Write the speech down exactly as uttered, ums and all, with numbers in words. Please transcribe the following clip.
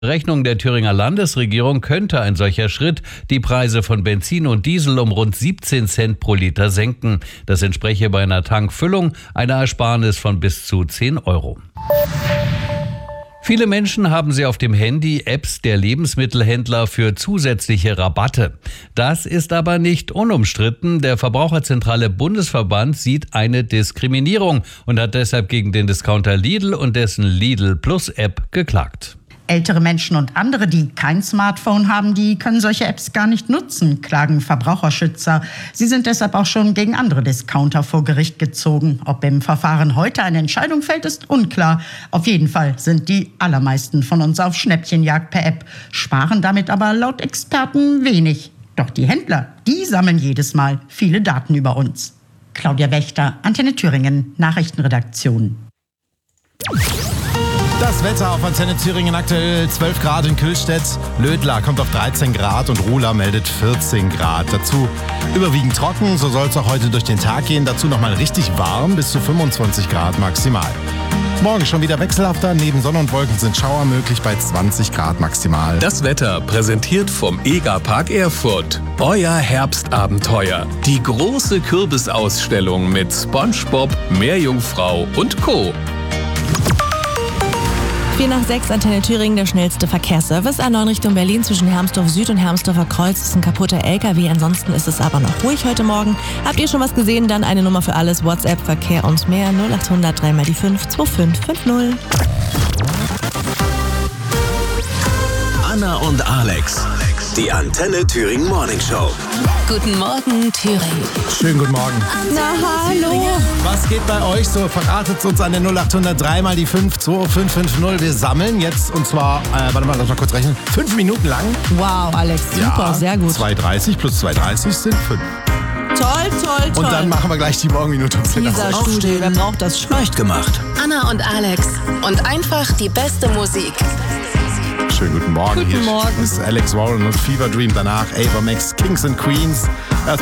Rechnung der Thüringer Landesregierung könnte ein solcher Schritt die Preise von Benzin und Diesel um rund siebzehn Cent pro Liter senken. Das entspreche bei einer Tankfüllung einer Ersparnis von bis zu zehn Euro. Viele Menschen haben sie auf dem Handy Apps der Lebensmittelhändler für zusätzliche Rabatte. Das ist aber nicht unumstritten. Der Verbraucherzentrale Bundesverband sieht eine Diskriminierung und hat deshalb gegen den Discounter Lidl und dessen Lidl Plus App geklagt. Ältere Menschen und andere, die kein Smartphone haben, die können solche Apps gar nicht nutzen, klagen Verbraucherschützer. Sie sind deshalb auch schon gegen andere Discounter vor Gericht gezogen. Ob im Verfahren heute eine Entscheidung fällt, ist unklar. Auf jeden Fall sind die allermeisten von uns auf Schnäppchenjagd per App, sparen damit aber laut Experten wenig. Doch die Händler, die sammeln jedes Mal viele Daten über uns. Claudia Wächter, Antenne Thüringen, Nachrichtenredaktion. Das Wetter auf Antenne Thüringen, aktuell zwölf Grad in Kühlstedt. Lödla kommt auf dreizehn Grad und Ruhla meldet vierzehn Grad. Dazu überwiegend trocken, so soll es auch heute durch den Tag gehen. Dazu nochmal richtig warm, bis zu fünfundzwanzig Grad maximal. Morgen schon wieder wechselhafter, neben Sonne und Wolken sind Schauer möglich bei zwanzig Grad maximal. Das Wetter präsentiert vom EGA-Park Erfurt. Euer Herbstabenteuer. Die große Kürbisausstellung mit SpongeBob, Meerjungfrau und Co. vier nach sechs, Antenne Thüringen, der schnellste Verkehrsservice. A neun Richtung Berlin zwischen Hermsdorf Süd und Hermsdorfer Kreuz ist ein kaputter L K W. Ansonsten ist es aber noch ruhig heute Morgen. Habt ihr schon was gesehen? Dann eine Nummer für alles. WhatsApp, Verkehr und mehr. null acht hundert drei mal die fünf zwei fünf fünf null. Anna und Alex. Die Antenne Thüringen Morning Show. Guten Morgen, Thüringen. Schönen guten Morgen. Na hallo. Was geht bei euch so? Verratet uns an der null acht hundert drei mal die fünf zwei fünf fünf null. Wir sammeln jetzt, und zwar, äh, warte mal, lass mal kurz rechnen, fünf Minuten lang. Wow, Alex, super, Ja, sehr gut. zwei dreißig plus zwei dreißig sind fünf. Toll, toll, toll. Und dann machen wir gleich die Morgenminute um zehn. Dieser Studio, wer braucht das schon? Leicht gemacht. Anna und Alex. Und einfach die beste Musik. Schönen guten Morgen. Guten Hier Morgen. ist Alex Warren und Fever Dream. Danach Ava Max, Kings and Queens.